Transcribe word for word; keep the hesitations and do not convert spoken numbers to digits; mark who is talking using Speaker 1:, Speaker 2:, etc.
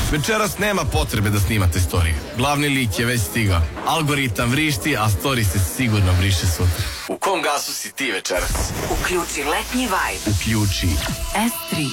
Speaker 1: Večeras nema potrebe da snimate storije. Glavni lik je već stigao. Algoritam vrišti, a story se sigurno vriše sutra. U kom gasu si ti večeras?
Speaker 2: Uključi letnji vibe.
Speaker 1: Uključi
Speaker 2: S tri.